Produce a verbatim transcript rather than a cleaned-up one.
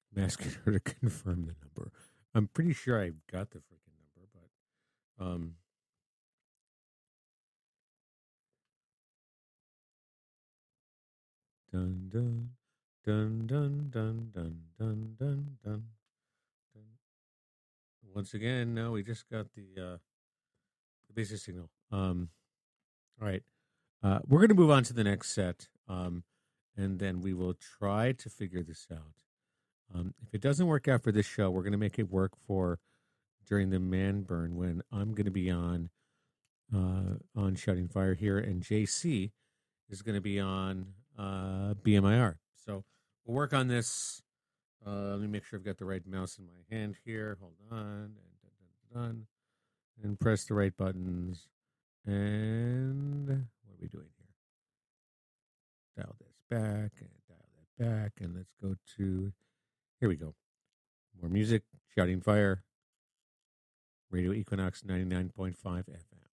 I'm asking her to confirm the number. I'm pretty sure I've got the freaking number, but um, dun dun dun dun dun dun dun dun dun. Once again, no, we just got the uh, the basic signal. Um, all right, uh, we're going to move on to the next set, um, and then we will try to figure this out. Um, if it doesn't work out for this show, we're going to make it work for during the man burn when I'm going to be on uh, on Shouting Fire here, and J C is going to be on uh, B M I R. So we'll work on this. Uh, let me make sure I've got the right mouse in my hand here. Hold on. And, dun, dun, dun, and press the right buttons. And what are we doing here? Dial this back and dial that back. And let's go to, here we go. More music, Shouting Fire, Radio Equinox ninety-nine point five F M.